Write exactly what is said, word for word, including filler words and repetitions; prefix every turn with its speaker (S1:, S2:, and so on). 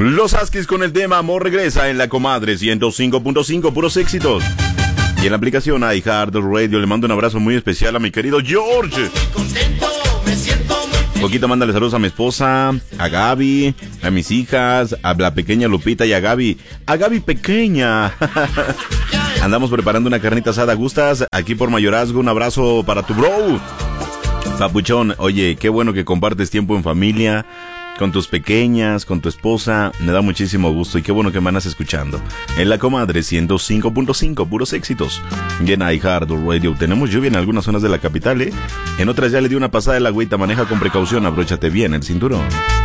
S1: Los Huskies con el tema Amor regresa en la Comadre ciento cinco punto cinco, puros éxitos. Y en la aplicación iHeartRadio le mando un abrazo muy especial a mi querido George. Poquito, mándale saludos a mi esposa, a Gaby, a mis hijas, a la pequeña Lupita y a Gaby. A Gaby pequeña. Andamos preparando una carnita asada. ¿Gustas? Aquí por Mayorazgo, un abrazo para tu bro. Papuchón, oye, qué bueno que compartes tiempo en familia, con tus pequeñas, con tu esposa. Me da muchísimo gusto y qué bueno que me andas escuchando. En la Comadre ciento cinco punto cinco, puros éxitos. Y en iHeartRadio tenemos lluvia en algunas zonas de la capital, ¿eh? En otras ya le di una pasada de la agüita. Maneja con precaución, abróchate bien el cinturón.